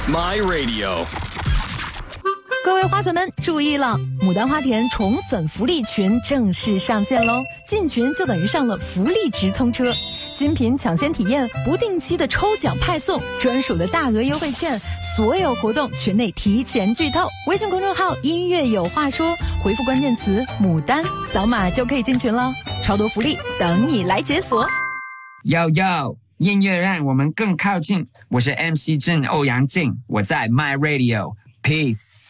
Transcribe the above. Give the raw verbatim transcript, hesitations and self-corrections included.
My Radio。 各位花粉们注意了，牡丹花田宠粉福利群正式上线喽！进群就等于上了福利直通车，新品抢先体验，不定期的抽奖派送，专属的大额优惠券，所有活动群内提前剧透。微信公众号音乐有话说，回复关键词牡丹，扫码就可以进群了，超多福利等你来解锁。 Yo yo， 音乐让我们更靠近，我是 M C 郑欧阳靖，我在 My Radio， Peace。